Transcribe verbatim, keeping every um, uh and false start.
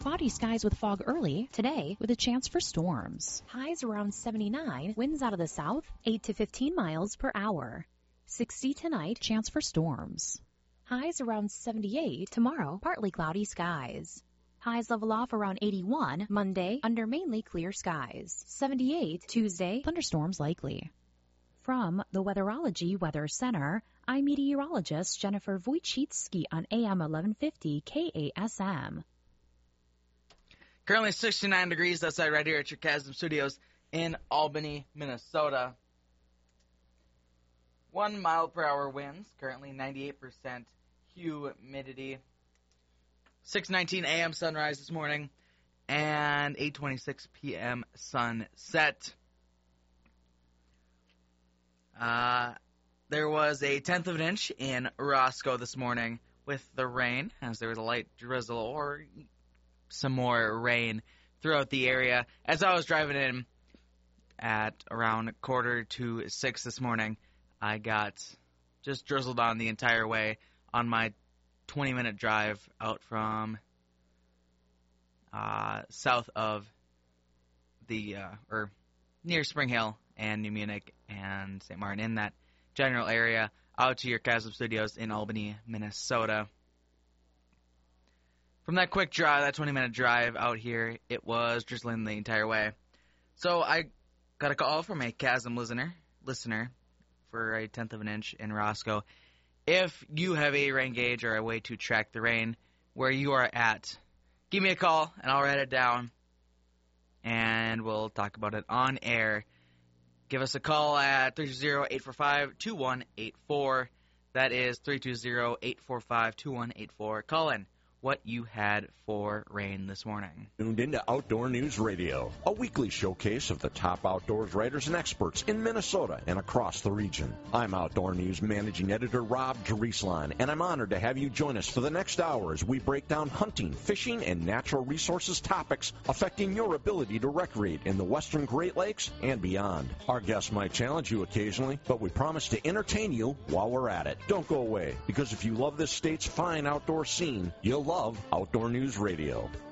Cloudy skies with fog early today with a chance for storms. Highs around seventy-nine, winds out of the south, eight to fifteen miles per hour. sixty tonight, chance for storms. Highs around seventy-eight, tomorrow, partly cloudy skies. Highs level off around eighty-one, Monday, under mainly clear skies. seventy-eight, Tuesday, thunderstorms likely. From the Weatherology Weather Center, I'm meteorologist Jennifer Wojcicki on A M eleven fifty K A S M. Currently sixty-nine degrees outside right here at your Chasm Studios in Albany, Minnesota. One mile per hour winds, currently ninety-eight percent humidity. six nineteen a m sunrise this morning and eight twenty-six p m sunset. Uh, there was a tenth of an inch in Roscoe this morning with the rain, as there was a light drizzle or some more rain throughout the area. As I was driving in at around quarter to six this morning, I got just drizzled on the entire way on my twenty-minute drive out from uh, south of the, uh, or near Spring Hill and New Munich and Saint Martin, in that general area, out to your Chasm Studios in Albany, Minnesota. From that quick drive, that twenty-minute drive out here, it was drizzling the entire way. So I got a call from a Chasm listener, listener for a tenth of an inch in Roscoe. If you have a rain gauge or a way to track the rain where you are at, give me a call and I'll write it down and we'll talk about it on air. Give us a call at three two zero, eight four five, two one eight four. That is three two zero, eight four five, two one eight four. Call in what you had for rain this morning. Tuned into Outdoor News Radio, a weekly showcase of the top outdoors writers and experts in Minnesota and across the region. I'm Outdoor News Managing Editor Rob Jerusalem, and I'm honored to have you join us for the next hour as we break down hunting, fishing, and natural resources topics affecting your ability to recreate in the western Great Lakes and beyond. Our guests might challenge you occasionally, but we promise to entertain you while we're at it. Don't go away, because if you love this state's fine outdoor scene, you'll love Outdoor News Radio.